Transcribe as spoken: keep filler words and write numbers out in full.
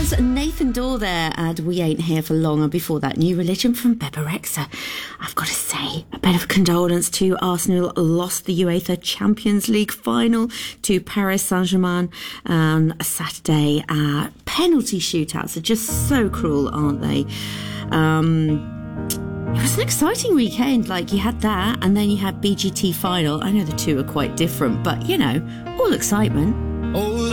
was Nathan Dawe there, and We Ain't Here for Long, and before that, New Religion from Bebe Rexha. I've got to say, a bit of a condolence to Arsenal, lost the UEFA Champions League final to Paris Saint-Germain on a Saturday. Uh, penalty shootouts are just so cruel, aren't they? Um... It was an exciting weekend. Like, you had that, and then you had B G T final. I know the two are quite different, but, you know, all excitement.